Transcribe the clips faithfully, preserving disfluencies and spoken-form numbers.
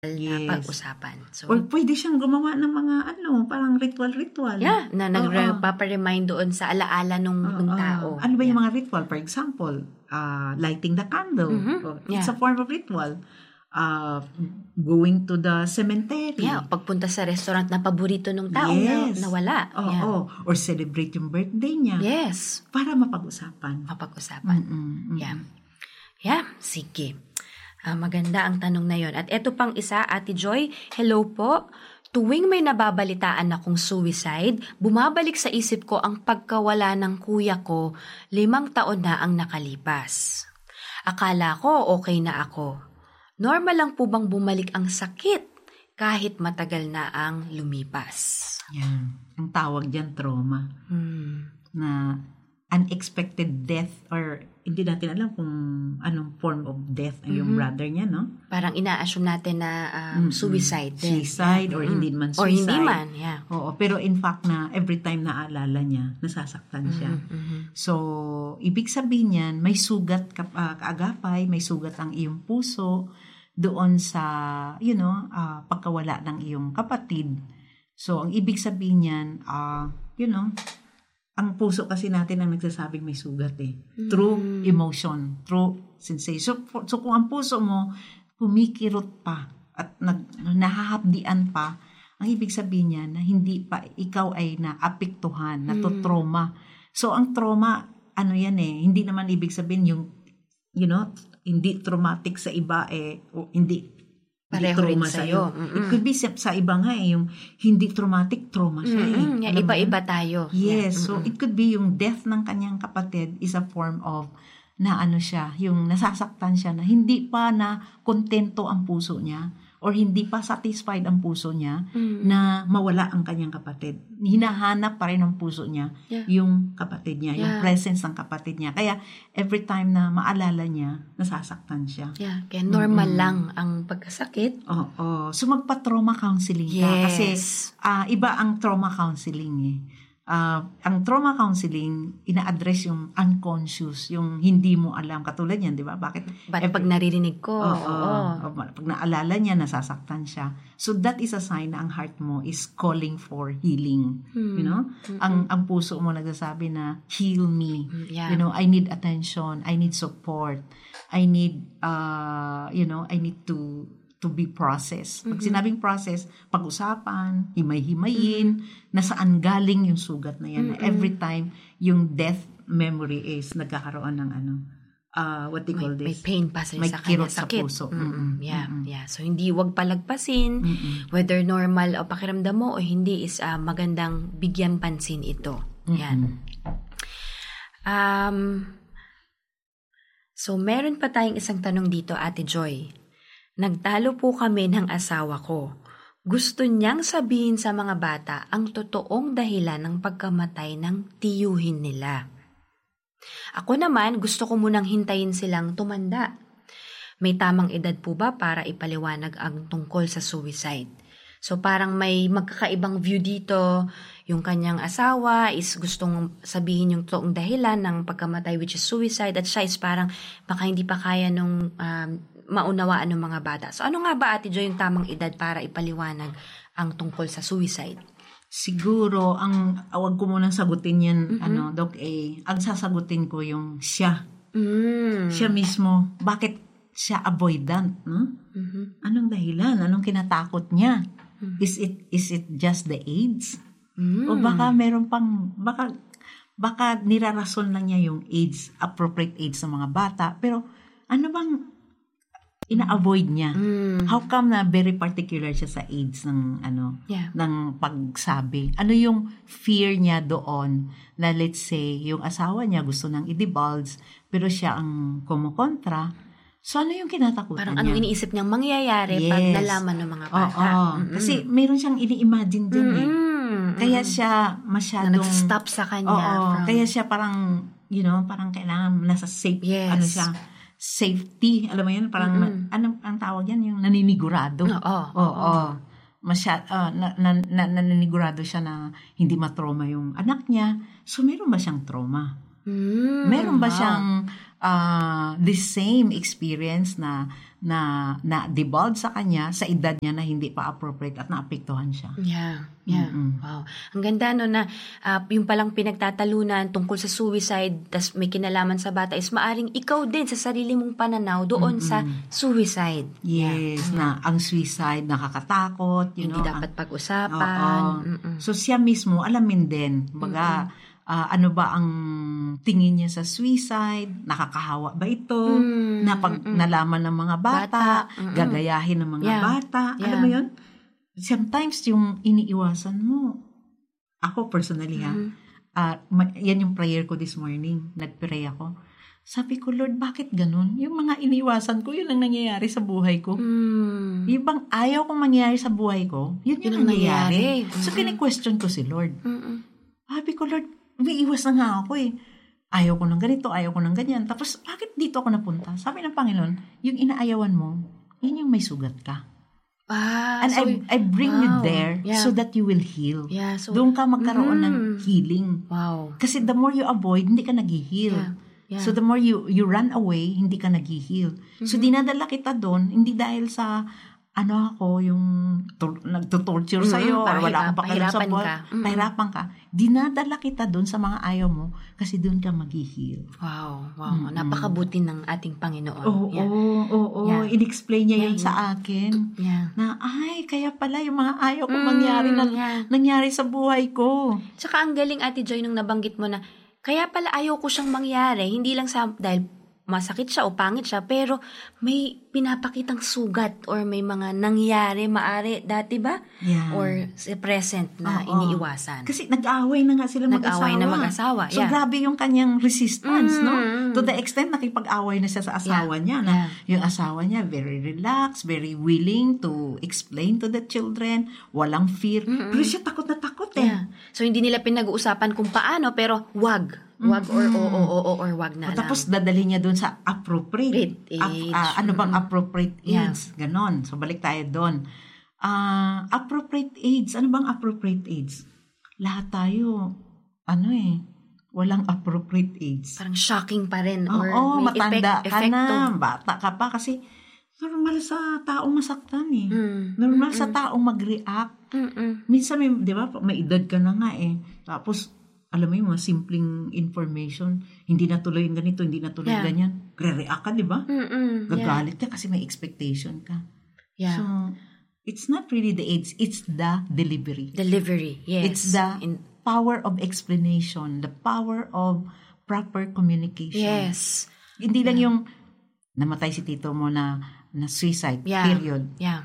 na Yes. pag-usapan. So, Or pwede siyang gumawa ng mga ano, parang ritual-ritual. yeah, na Oo. nagpapa-remind doon sa alaala nung, Oo. nung tao. Ano ba Yeah. yung mga ritual? For example, uh, lighting the candle. Mhm. Oh, Yeah. It's a form of ritual. Uh, going to the cemetery. Yeah, pagpunta sa restaurant na paborito ng tao Yes. na nawala. Oo. Yeah. Or celebrate yung birthday niya. Yes. Para mapag-usapan. Mapag-usapan. Mm-mm, mm-mm. Yeah. Yeah, sige. Ah, maganda ang tanong na yon. At eto pang isa, Ate Joy, hello po. Tuwing may nababalitaan akong suicide, bumabalik sa isip ko ang pagkawala ng kuya ko, limang taon na ang nakalipas. Akala ko okay na ako. Normal lang po bang bumalik ang sakit kahit matagal na ang lumipas? Yan. Ang tawag dyan, trauma. Hmm. Na unexpected death or hindi natin alam kung anong form of death ang yung Mhm. brother niya, no? Parang ina-assume natin na um, Mm-mm. suicide din. Suicide or Mm. hindi man Or suicide. hindi man, yeah. Oo, pero in fact na every time naaalala niya, nasasaktan siya. Mhm, mhm. So, ibig sabihin niyan, may sugat ka, uh, kaagapay, may sugat ang iyong puso doon sa, you know, uh, pagkawala ng iyong kapatid. So, ang ibig sabihin niyan, uh, you know, ang puso kasi natin ang nagsasabing may sugat eh. Through emotion, through sensation. So, so kung ang puso mo kumikirot pa at nag, nahahapdian pa, ang ibig sabihin niya na hindi pa ikaw ay naapektuhan, natotrauma. So, ang trauma, ano yan eh, hindi naman ibig sabihin yung, you know, hindi traumatic sa iba eh, o hindi Pareho rin trauma sa'yo. sa'yo. Mm-mm. It could be sa, sa iba nga eh, yung hindi traumatic, trauma siya eh. Mm-mm. Yeah, Alam mo iba-iba yun? tayo. Yes, Yeah. so Mm-mm. it could be yung death ng kanyang kapatid is a form of na ano siya, yung nasasaktan siya na hindi pa na kontento ang puso niya or hindi pa satisfied ang puso niya Mm. na mawala ang kanyang kapatid. Hinahanap pa rin ng puso niya Yeah. yung kapatid niya, yung Yeah. presence ng kapatid niya. Kaya every time na maalala niya, nasasaktan siya. Yeah, kaya normal Mm-mm. lang ang pagkasakit. Oo. So magpa-trauma counseling ka kasi Yes. ah, iba ang trauma counseling eh. Ah, ang trauma counseling, ina-address yung unconscious, yung hindi mo alam. Katulad yan, di ba? Bakit? But every- pag naririnig ko, Oo. oo. Pag naalala niya, nasasaktan siya. So that is a sign na ang heart mo is calling for healing. Hmm. You know? Ang ang puso mo nagsasabi na, heal me. Mm, yeah. You know, I need attention. I need support. I need, uh, you know, I need to to be processed. Pag sinabing process, pag-usapan, himay-himayin, nasaan galing yung sugat na yan. Every time yung death memory is nagkakaroon ng ano, uh, what they call May, may this? pain pa sa May sa kirot kanya, sa sakit. puso. Mm-mm. Mm-mm. Yeah, Mm-mm. yeah. So hindi wag palagpasin Mm-mm. whether normal o pakiramdam mo o hindi is ah, magandang bigyan pansin ito. Yan. Um So meron pa tayong isang tanong dito, Ate Joy. Nagtalo po kami ng asawa ko. Gusto niyang sabihin sa mga bata ang totoong dahilan ng pagkamatay ng tiyuhin nila. Ako naman, gusto ko munang hintayin silang tumanda. May tamang edad po ba para ipaliwanag ang tungkol sa suicide? So parang may magkakaibang view dito. Yung kanyang asawa is gustong sabihin yung totoong dahilan ng pagkamatay, which is suicide. At siya is parang baka hindi pa kaya nung um, maunawaan ng mga bata. So ano nga ba, Ate Joy, yung tamang edad para ipaliwanag ang tungkol sa suicide? Siguro, ang awag ko munang sagutin yan, Mhm. ano, Doc A, ang sasagutin ko yung siya. Mm. Siya mismo. Bakit siya avoidant? No? Mhm. Anong dahilan? Anong kinatakot niya? Mhm. Is it is it just the AIDS? Mm. O baka meron pang, baka, baka nirarason lang niya yung AIDS, appropriate age sa mga bata. Pero ano bang ina-avoid niya? Mm. How come na very particular siya sa AIDS ng ano, Yeah. ng pagsabi? Ano yung fear niya doon na let's say yung asawa niya gusto nang i-divulge pero siya ang kumukontra? So ano yung kinatakutan Parang niya? anong iniisip niyang mangyayari Yes. pag nalaman ng mga Oo, bata. Mm-mm. kasi meron siyang ini-imagine din eh. Mm-mm. Kaya siya na masyadong nag-stop sa kanya. Oo, from, kaya siya parang you know, parang kailangan nasa safe Yes. ano siya, safety, alam mo yun, parang Mm-mm. ano ang tawag yan, yung naninigurado. Oo. Oo. Masya, ah, na, na, na, naninigurado siya na hindi matrauma yung anak niya. So meron ba siyang trauma? Mm, Meron ba wow. siyang ah, the same experience na na na divulge sa kanya sa edad niya na hindi pa appropriate at naapektuhan siya. Yeah. Yeah. Mm-mm. Wow. Ang ganda no na uh, yung palang pinagtatalunan tungkol sa suicide tas may kinalaman sa bata is maaring ikaw din sa sarili mong pananaw doon Mm-mm. sa suicide. Yes, yeah. na ang suicide nakakatakot, you hindi know. dapat ang, pag-usapan. So siya mismo alamin din, baga uh, ano ba ang tingin niya sa suicide, nakakahawa ba ito, mm, na pag mm, nalaman ng mga bata, bata gagayahin ng mga yeah. bata, yeah. alam mo yun? Sometimes yung iniiwasan mo, ako personally ha, mm-hmm. uh, yan yung prayer ko this morning, nagpray ako. Sabi ko, Lord, bakit ganun? Yung mga iniiwasan ko, yun ang nangyayari sa buhay ko. Mm. Yung bang ayaw kong mangyayari sa buhay ko, yun, yun yung nangyayari. nangyayari. So, mm-hmm. kini-question ko si Lord. Mm-hmm. Sabi ko, Lord, umiiwas na nga ako eh. Ayaw ko ng ganito, ayaw ko ng ganyan. Tapos, bakit dito ako napunta? Sabi ng Panginoon, yung inaayawan mo, yun yung may sugat ka. Ah, And so, I, I bring wow. you there yeah. so that you will heal. Yeah, so, doon ka magkaroon mm, ng healing. Wow. Kasi the more you avoid, hindi ka nag-heal. Yeah. Yeah. So the more you you run away, hindi ka nag-heal. Mm-hmm. So dinadala kita doon, hindi dahil sa ano ako, yung to, nagtutorture mm-hmm. sa'yo, or wala akong pakialam sa buhay. Mm-hmm. Pahirapan ka. Dinadala kita doon sa mga ayaw mo, kasi doon ka mag-heal. Wow, wow. Mm-hmm. Napakabuti ng ating Panginoon. Oo, yeah. oo, oo. Yeah. In-explain niya yeah, yan yeah. sa akin. Yeah. Na, ay, kaya pala yung mga ayaw ko mangyari, mm, na, yeah. nangyari sa buhay ko. Tsaka ang galing, Ate Joy, nung nabanggit mo na, kaya pala ayaw ko siyang mangyari, hindi lang sa, dahil masakit siya o pangit siya, pero may pinapakitang sugat or may mga nangyari, maari, dati ba? Yeah. Or present na Oo. iniiwasan. Kasi nag-away na nga sila mag-asawa. Nag-away na mag-asawa, So, yeah. grabe yung kanyang resistance, mm, no? To the extent nakipag-away na siya sa asawa yeah. niya, na yeah. yung asawa niya very relaxed, very willing to explain to the children, walang fear. Mm-mm. Pero siya takot na takot eh. Yeah. So, hindi nila pinag-uusapan kung paano, pero wag. Wag or o o o or wag na o, tapos dadali niya doon sa appropriate age. Ap, uh, ano bang appropriate age? Yeah. Ganon. So balik tayo doon. Uh, appropriate age. Ano bang appropriate age? Lahat tayo, ano eh, walang appropriate age. Parang shocking pa rin. Oo, or oh, may matanda effect, ka na. effecto. Bata ka pa kasi normal sa taong masaktan eh. Mm. Normal Mm-mm. sa taong mag-react. Mm-mm. Minsan, may, di ba, may edad ka na nga eh. Tapos, alam mo yung mga simpleng information, hindi natuloy yung ganito, hindi natuloy yeah. ganyan. Re-react ka, di ba? Mm-mm. Gagalit yeah. ka kasi may expectation ka. Yeah. So, it's not really the age, it's the delivery. Delivery, yes. It's the In, power of explanation, the power of proper communication. Yes. Hindi lang yeah. yung namatay si tito mo na, na suicide, yeah. period. Yeah.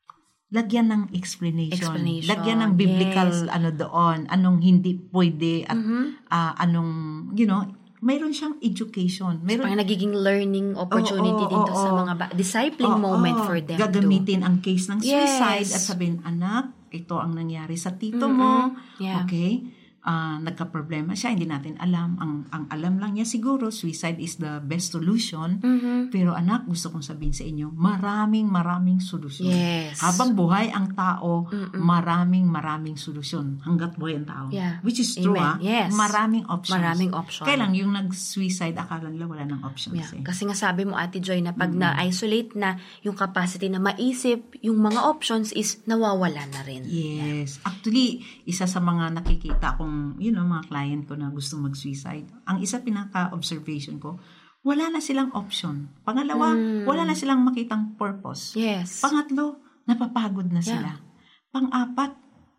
Lagyan ng explanation. explanation. Lagyan ng biblical yes. ano doon, anong hindi pwede at mm-hmm. uh, anong, you know, mayroon siyang education. Mayroon, so, parang nagiging learning opportunity oh, oh, dito oh, sa oh. mga ba- discipling oh, moment oh. for them. Gagamitin to. ang case ng suicide yes. at sabihin, anak, ito ang nangyari sa tito mm-hmm. mo. Yeah. Okay? Uh, nagka-problema siya, hindi natin alam. Ang ang alam lang niya siguro, suicide is the best solution. Mm-hmm. Pero anak, gusto kong sabihin sa inyo, maraming maraming solusyon. Yes. Habang buhay ang tao, Mm-mm. maraming maraming solusyon. Hanggat buhay ang tao. Yeah. Which is true, ah. Yes. Maraming options. Maramang options. Kaya lang, yung nag-suicide, akala nila wala ng options. Yeah. Eh. Kasi nga sabi mo, Ate Joy, na pag Mm-hmm. na-isolate na yung capacity na maisip, yung mga options is nawawala na rin. Yes. Yeah. Actually, isa sa mga nakikita kong, you know, mga client ko na gusto mag-suicide, ang isa pinaka-observation ko, wala na silang option. Pangalawa, mm. wala na silang makitang purpose. Yes. Pangatlo, napapagod na yeah. sila. Pang-apat,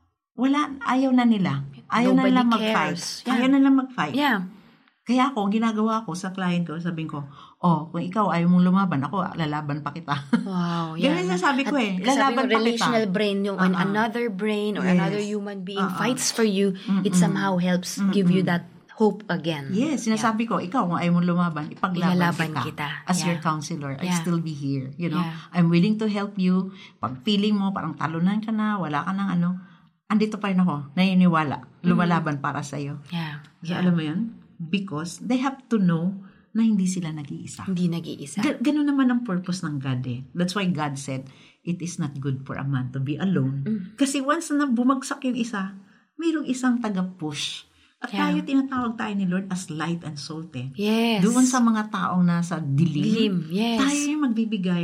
wala, ayaw na nila. Ayaw Nobody na nila mag-fight. Yeah. Ayaw na nila mag-fight. Yeah. Kaya ako, ginagawa ko sa client ko, sabihin ko, oh, kung ikaw ayaw mong lumaban, ako, lalaban pa kita. Wow, yeah. Ganun yung sabi ko eh, lalaban mo, pa kita. Relational brain, yung uh-huh. another brain or yes. another human being uh-huh. fights for you, Mm-mm. it somehow helps Mm-mm. give you that hope again. Yes, sinasabi yeah. ko, ikaw, kung ayaw mong lumaban, ipaglaban kita. kita. As yeah. your counselor, yeah. I'd still be here. You know, yeah. I'm willing to help you. Pag feeling mo, parang talunan ka na, wala ka ng ano, andito pa rin ako, naniniwala, lumalaban mm-hmm. para sa'yo. Yeah. So, yeah. alam mo yun? Because they have to know na hindi sila nag-iisa. Hindi nag-iisa. Ga- ganun naman ang purpose ng God eh. That's why God said, it is not good for a man to be alone. Mm. Kasi once na bumagsak yung isa, mayroong isang taga-push. At yeah. tayo, tinatawag tayo ni Lord as light and salt eh. Yes. Doon sa mga taong nasa dilim, dilim. Yes. tayo yung magbibigay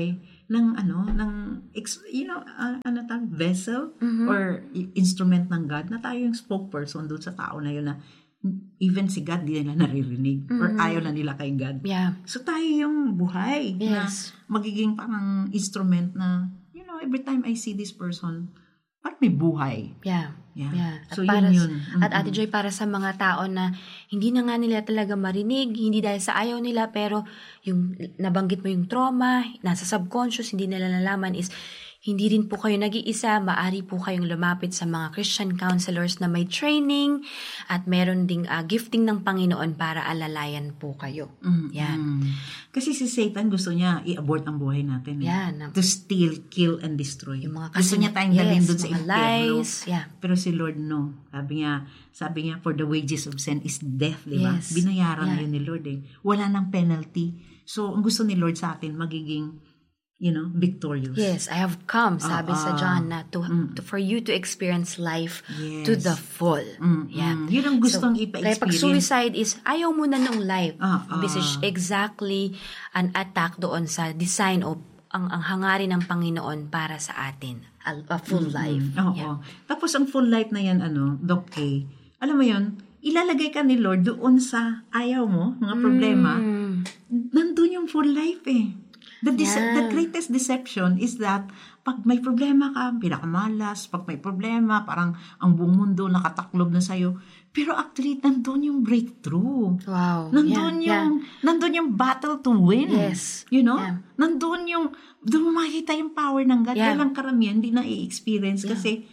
ng ano, ng, ex- you know, uh, ano tawag, vessel Mhm. or i- instrument ng God, na tayo yung spokesperson doon sa tao na yun na even si God di nila naririnig or Mhm. ayaw na nila kay God. Yeah. So tayo yung buhay na Yes. magiging parang instrument na, you know, every time I see this person, parang may buhay. Yeah. Yeah. Yeah. At So para, yun yun. At Ate Joy, para sa mga tao na hindi na nga nila talaga marinig, hindi dahil sa ayaw nila, pero yung nabanggit mo yung trauma, nasa subconscious, hindi nila nalaman is, hindi rin po kayo nag-iisa, maari po kayong lumapit sa mga Christian counselors na may training at meron ding uh, gifting ng Panginoon para alalayan po kayo. Mm, Yan. mm. Kasi si Satan gusto niya i-abort ang buhay natin. Eh. Yan. To steal, kill, and destroy. Yung mga gusto niya tayong dalhin yes, doon sa mga impyerno. lies. Yeah. Pero si Lord, no. Sabi niya, sabi niya, for the wages of sin is death, di ba? Yes. Binayaran Yeah. na yun ni Lord eh. Wala nang penalty. So, ang gusto ni Lord sa atin, magiging, you know, victorious. Yes, I have come, sabi Ah, sa ah. John, na to, Mm. to for you to experience life Yes. to the full. Mm, Yeah. mm. Yun ang gustong So, ipa-experience. Kaya pag suicide is, ayaw mo na ng life. Ah, ah. This is exactly an attack doon sa design of ang, ang hangarin ng Panginoon para sa atin. A, a full life. Oo. Yeah. Tapos ang full life na yan, ano, Doc A, alam mo yun, ilalagay ka ni Lord doon sa ayaw mo, mga problema, Mm. nandun yung full life eh. The, dece- Yeah. the greatest deception is that pag may problema ka, pinakamalas, pag may problema, parang ang buong mundo nakataklob na sa'yo. Pero actually, nandun yung breakthrough. Wow. Nandun Yeah, yung, nandun yung battle to win. Yes. You know? Yeah. Nandun yung, doon mo makikita yung power ng God. Yeah. Kaya lang karamihan, hindi na i-experience kasi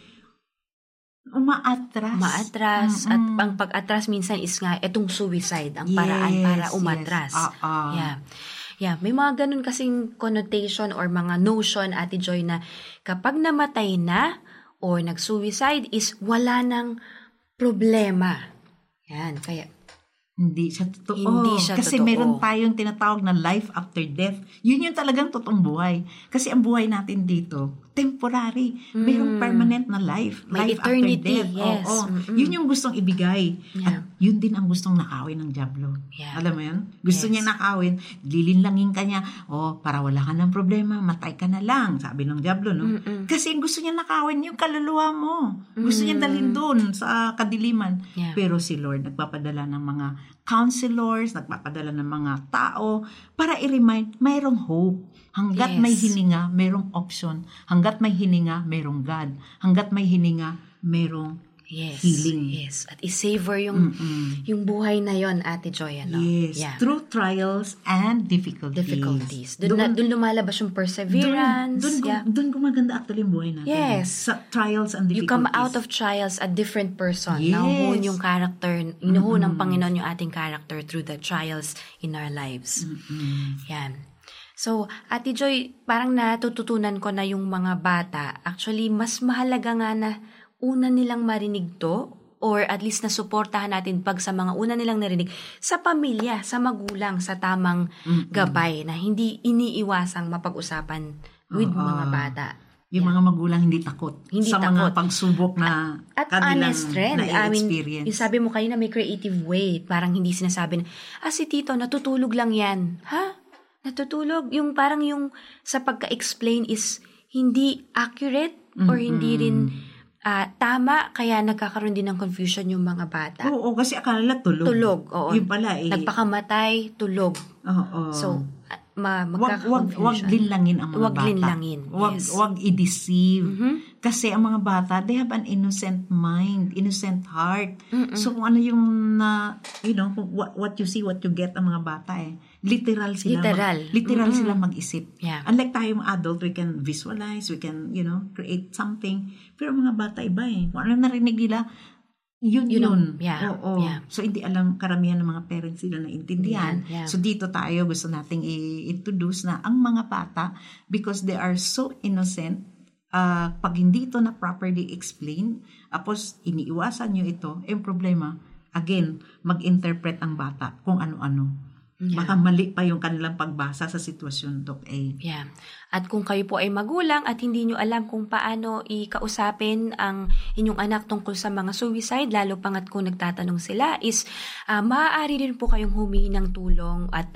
umaatras. Maatras. At Mm-mm. ang pag-atras minsan is nga, etong suicide, ang Yes, paraan para yes. umatras. Ah, ah. Yeah. Yeah, may mga ganun kasing connotation or mga notion, Ate Joy, na kapag namatay na or nag-suicide is wala nang problema. Yan, kaya Hindi siya totoo. Hindi siya Kasi totoo. meron tayong tinatawag na life after death. Yun yung talagang totoong buhay. Kasi ang buhay natin dito, temporary. Merong permanent na life. May life eternity, after death. yes. Oo. Mm-mm. Yun yung gustong ibigay. Yeah. At yun din ang gustong nakawin ng Diablo. Yeah. Alam mo yun? Gusto Yes. niya nakawin, lilinlangin ka niya, oh, para wala ka ng problema, matay ka na lang, sabi ng Diablo, no? Mm-mm. Kasi gusto niya nakawin yung kaluluwa mo. Gusto niya dalhin doon sa kadiliman. Yeah. Pero si Lord nagpapadala ng mga counselors, nagpapadala ng mga tao para i-remind mayroong hope. Hanggat Yes. may hininga, mayroong option. Hanggat may hininga, mayroong God. Hanggat may hininga, mayroong yes, healing. yes. At i-savor yung Mm-mm. yung buhay na yon, Ate Joy, ano? Yes, Yeah. through trials and difficulties. Difficulties. Doon, na, doon lumalabas yung perseverance. Doon, doon, yeah. doon gumaganda actually yung buhay natin. Yes. Sa trials and difficulties. You come out of trials a different person. Yes. Nahuhon yung character, inuhon ng Panginoon yung ating character through the trials in our lives. Mm-mm. Yan. So, Ate Joy, parang natututunan ko na yung mga bata, actually, mas mahalaga nga na una nilang marinig to, or at least na suportahan natin pag sa mga una nilang narinig, sa pamilya, sa magulang, sa tamang Mm-mm. gabay, na hindi iniiwasang mapag-usapan with Oo. mga bata. Yung mga magulang hindi takot Hindi sa takot. mga pagsubok na At kanilang honest rin. I mean, na-experience. yung sabi mo kayo na may creative way. Parang hindi sinasabi na, ah, si Tito, natutulog lang yan. Ha? Natutulog? Yung parang yung sa pagka-explain is hindi accurate or hindi rin ah, tama. Kaya nagkakaroon din ng confusion yung mga bata. Oo, kasi akala nila tulog. Tulog, oo. Yung pala eh. Nagpakamatay, tulog. Oo. So, ah, ma wag, wag, magkaka-confusion. wag linlangin ang mga Wag bata. linlangin, Wag, yes. wag i-deceive. Mhm. Kasi ang mga bata, they have an innocent mind, innocent heart. Mm-mm. So kung ano yung, na you know, what, what you see, what you get ang mga bata eh. Literal sila. Literal. Mag, literal Mm-mm. sila mag-isip. Yeah. Unlike tayo mga adult, we can visualize, we can, you know, create something. Pero mga bata iba eh. Kung ano narinig nila, yun Yun yun. ang- yeah, Oo. yeah. So hindi alam karamihan ng mga parents sila na intindihan. Yeah, yeah. So dito tayo gusto nating i-introduce na ang mga bata, because they are so innocent, uh, pag hindi ito na properly explain, tapos iniiwasan nyo ito, yung problema, again, mag-interpret ang bata kung ano-ano. Yeah. Baka mali pa yung kanilang pagbasa sa sitwasyon, Doc A. Yeah. At kung kayo po ay magulang at hindi nyo alam kung paano ikausapin ang inyong anak tungkol sa mga suicide, lalo pangat kung nagtatanong sila, is uh, maaari din po kayong humingi ng tulong at uh,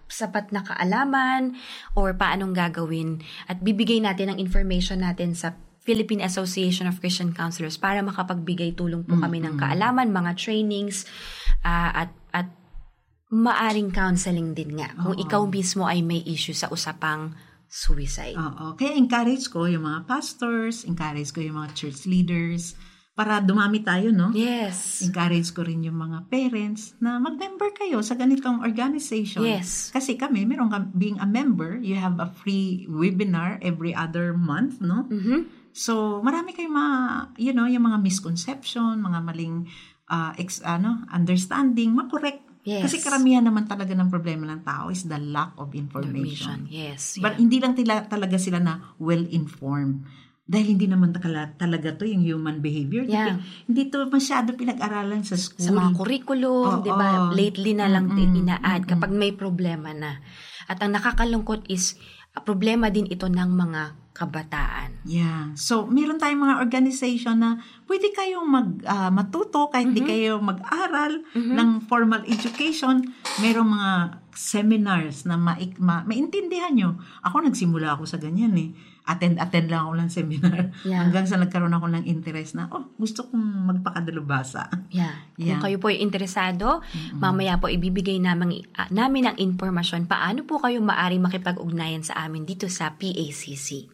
sapat na kaalaman or paanong gagawin, at bibigay natin ang information natin sa Philippine Association of Christian Counselors para makapagbigay tulong po kami ng kaalaman, mga trainings, uh, at at maaring counseling din nga kung Oo. ikaw mismo ay may issue sa usapang suicide. Oo. Kaya encourage ko yung mga pastors, encourage ko yung mga church leaders, para dumami tayo, no? Yes. Encourage ko rin yung mga parents na mag-member kayo sa ganitong organization. Yes. Kasi kami, meron ka, being a member, you have a free webinar every other month, no? Mm-hmm. So, marami kayong mga, you know, yung mga misconception, mga maling uh, ex, ano, understanding, makorek. Yes. Kasi karamihan naman talaga ng problema ng tao is the lack of information. Yes. But Yeah. hindi lang tila, talaga sila na well-informed. Dahil hindi naman takala, talaga to yung human behavior. Yeah. Hindi to masyado pinag-aralan sa school. Sa mga curriculum, oh, di ba? Oh. Lately na lang mm-hmm. ina-add mm-hmm. kapag may problema na. At ang nakakalungkot is, problema din ito ng mga kabataan. Yeah. So, meron tayong mga organization na pwede kayong mag, uh, matuto kahit mm-hmm. di kayo mag-aral mm-hmm. ng formal education. Merong mga seminars na ma- ma- maintindihan nyo. Ako, nagsimula ako sa ganyan eh. Attend-attend lang ako ng seminar. Yeah. Hanggang sa nagkaroon ako ng interest na, oh, gusto kong magpakadalubhasa. Yeah. Yeah. Kung kayo po ay interesado, mm-hmm. mamaya po ibibigay namin, uh, namin ang informasyon paano po kayo maaari makipag-ugnayan sa amin dito sa P A C C.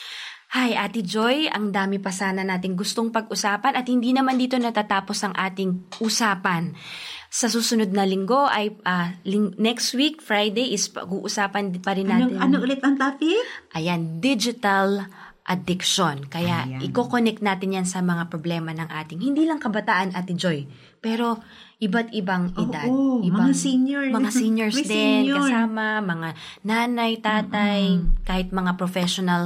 Hi, Ate Joy, ang dami pa sana nating gustong pag-usapan at hindi naman dito natatapos ang ating usapan. Sa susunod na linggo ay uh, ling- next week, Friday, is pag-uusapan pa rin natin. Ano, ano ulit ang topic? Ayan, digital addiction. Kaya Ayan. i-connect natin yan sa mga problema ng ating, hindi lang kabataan, Ate Joy, pero iba't ibang edad. Oh, oh, ibang, mga seniors. Mga seniors din, senior. kasama, mga nanay, tatay, mm-hmm. kahit mga professional,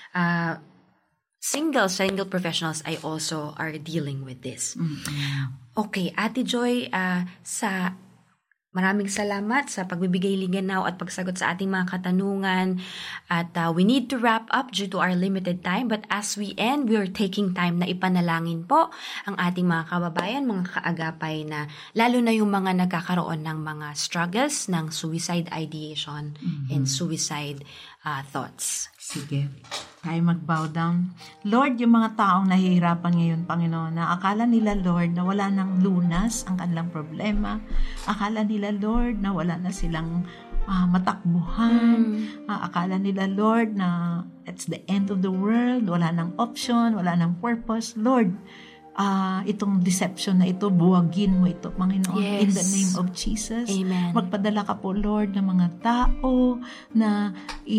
uh, single, single professionals ay also are dealing with this. Mm-hmm. Okay, Ate Joy, uh, sa maraming salamat sa pagbibigay liganaw at pagsagot sa ating mga katanungan. At uh, we need to wrap up due to our limited time. But as we end, we are taking time na ipanalangin po ang ating mga kababayan, mga kaagapay na lalo na yung mga nagkakaroon ng mga struggles ng suicide ideation mm-hmm. and suicide uh, thoughts. Sige. Tayo mag-bow down. Lord, yung mga taong nahihirapan ngayon, Panginoon, na akala nila, Lord, na wala nang lunas ang kanilang problema. Akala nila, Lord, na wala na silang uh, matakbuhan. Mm. Uh, akala nila, Lord, na it's the end of the world. Wala nang option, wala nang purpose. Lord, Uh, itong deception na ito, buwagin mo ito, Panginoon, yes. in the name of Jesus. Amen. Magpadala ka po, Lord, ng mga tao na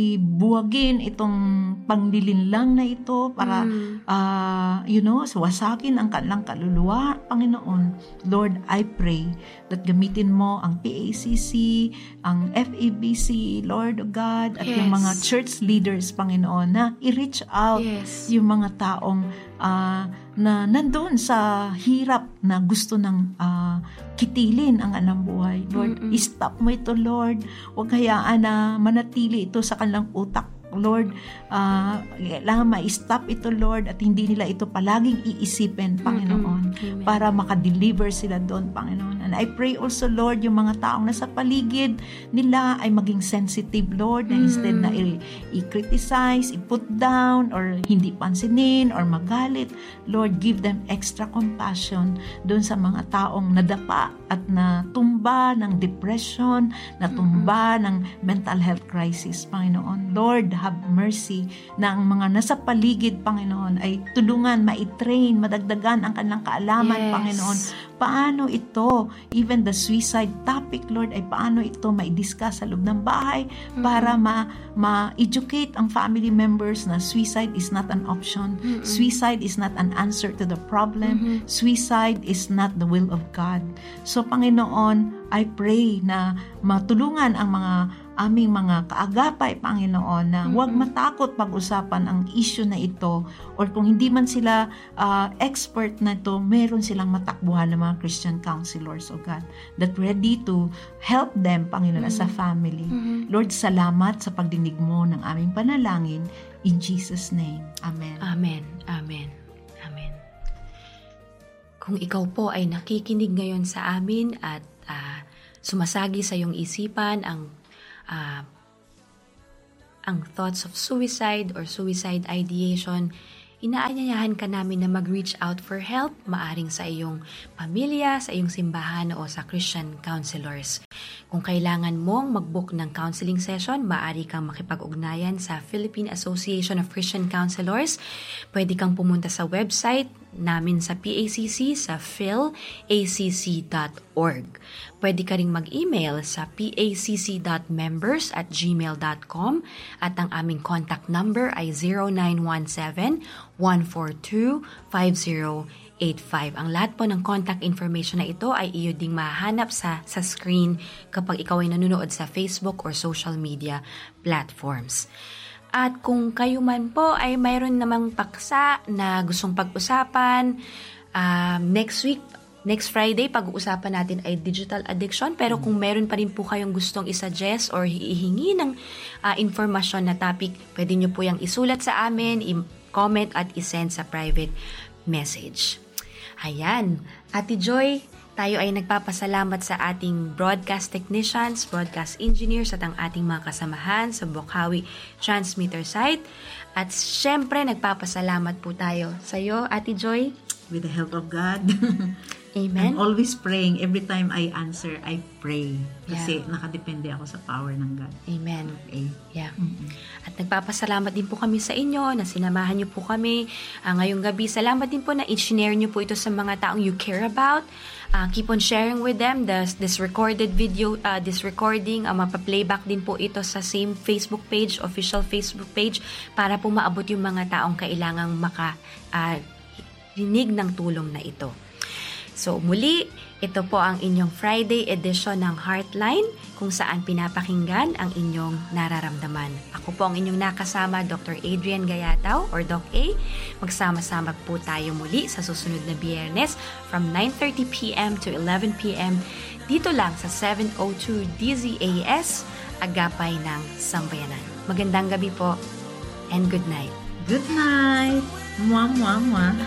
ibuwagin itong panglilinlang na ito para, mm. uh, you know, wasagin ang kanilang kaluluwa, Panginoon. Lord, I pray that gamitin mo ang P A C C, ang F A B C, Lord of God, at yes. yung mga church leaders, Panginoon, na i-reach out yes. yung mga taong Uh, na nandoon sa hirap na gusto ng uh, kitilin ang anang buhay. Lord, Mm-mm. i-stop mo ito, Lord. Huwag hayaan na manatili ito sa kanilang utak. Lord, uh, kailangan ma-stop ito, Lord, at hindi nila ito palaging iisipin, Panginoon, Mm-mm. para makadeliver sila doon, Panginoon. And I pray also, Lord, yung mga taong nasa paligid nila ay maging sensitive, Lord, na mm. instead na i- i-criticize, i-put down, or hindi pansinin, or magalit, Lord, give them extra compassion doon sa mga taong nadapa at natumba ng depression, natumba Mm-mm. ng mental health crisis, Panginoon. Lord, have mercy na ang mga nasa paligid, Panginoon, ay tulungan, maitrain, madagdagan ang kanilang kaalaman, yes. Panginoon. Paano ito, even the suicide topic, Lord, ay paano ito mai-discuss sa loob ng bahay mm-hmm. para ma- ma-educate ang family members na suicide is not an option. Mm-hmm. Suicide is not an answer to the problem. Mm-hmm. Suicide is not the will of God. So, Panginoon, I pray na matulungan ang mga aming mga kaagapay, Panginoon, na huwag matakot pag-usapan ang issue na ito, or kung hindi man sila uh, expert na ito, meron silang matakbuhan ng mga Christian counselors, O God, that ready to help them, Panginoon, mm-hmm. as a family. Mm-hmm. Lord, salamat sa pagdinig mo ng aming panalangin. In Jesus' name. Amen. Amen. Amen. Amen. Kung ikaw po ay nakikinig ngayon sa amin at uh, sumasagi sa iyong isipan ang uh, ang thoughts of suicide or suicide ideation, inaanyayahan ka namin na mag-reach out for help, maaring sa iyong pamilya, sa iyong simbahan o sa Christian counselors. Kung kailangan mong mag-book ng counseling session, maaari kang makipag-ugnayan sa Philippine Association of Christian Counselors. Pwede kang pumunta sa website namin sa P A C C sa phil a c c dot org. Pwede ka ring mag-email sa pacc.members at gmail dot com at ang aming contact number ay zero nine one seven, one four two, five zero eight five. Ang lahat po ng contact information na ito ay iyo ding mahanap sa, sa screen kapag ikaw ay nanonood sa Facebook or social media platforms. At kung kayo man po ay mayroon namang paksa na gustong pag-usapan, uh, next week, next Friday, pag-uusapan natin ay digital addiction. Pero kung meron pa rin po kayong gustong isuggest or hihingi ng uh, informasyon na topic, pwede nyo po yung isulat sa amin, i-comment at isend sa private message. Ayan, Ate Joy, tayo ay nagpapasalamat sa ating broadcast technicians, broadcast engineers at ang ating mga kasamahan sa Bokawi Transmitter Site. At syempre, nagpapasalamat po tayo sa iyo, Ate Joy. With the help of God. Amen. I'm always praying. Every time I answer, I pray. Kasi Yeah. nakadepende ako sa power ng God. Amen. Okay. Yeah. Mm-mm. At nagpapasalamat din po kami sa inyo na sinamahan niyo po kami uh, ngayong gabi. Salamat din po na i-share niyo po ito sa mga taong you care about. Uh, keep on sharing with them this, this recorded video, uh, this recording. Uh, mapaplayback din po ito sa same Facebook page, official Facebook page, para po maabot yung mga taong kailangang maka uh, rinig ng tulong na ito. So muli, ito po ang inyong Friday edition ng Heartline kung saan pinapakinggan ang inyong nararamdaman. Ako po ang inyong nakasama, Doctor Adrian Gayataw or Doc A. Magsama-sama po tayo muli sa susunod na Biyernes from nine thirty p.m. to eleven p.m. dito lang sa seven oh two D Z A S, Agapay ng Sambayanan. Magandang gabi po and good night. Good night. Mwah, mwah, mwah.